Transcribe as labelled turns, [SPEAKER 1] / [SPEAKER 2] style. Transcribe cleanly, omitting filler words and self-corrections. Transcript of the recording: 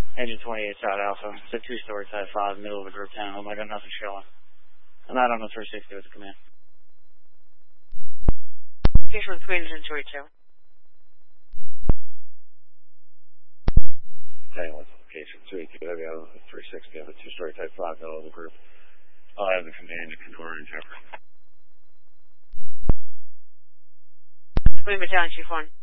[SPEAKER 1] Engine 28 South Alpha. It's a two-story Type 5, middle of a group townhome. I got nothing showing. I'm not on the 360 with the command.
[SPEAKER 2] Case with Queens and 282.
[SPEAKER 3] Hang on, case with 282. I have a 360. I have a two-story Type 5, middle of the group. I have the command to Kenora and Jefferson.
[SPEAKER 2] Queen Battalion Chief 1.